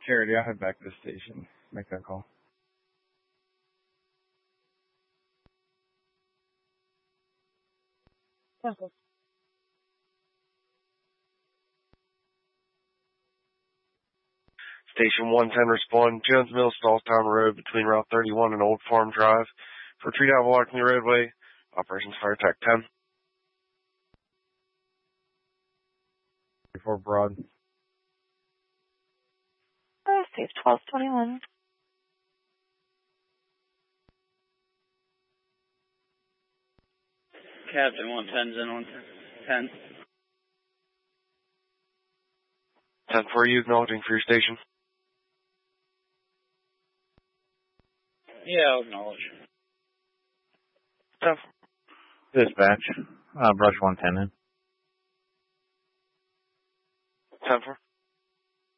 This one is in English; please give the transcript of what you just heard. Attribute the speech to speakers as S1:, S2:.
S1: Charity, I'll head back to the station. Make that call.
S2: Okay.
S3: Station 110 respond. Jones Mills, Stallstown Road between Route 31 and Old Farm Drive. For tree down blocking the roadway. Operations Fire Tech 10.
S1: Before Broad.
S2: Safe 1221.
S4: Captain 110's in 110.
S3: 10 for you, acknowledging for your station.
S4: Yeah, I'll acknowledge.
S3: 10.
S5: Dispatch, brush 110 in.
S3: 10 for.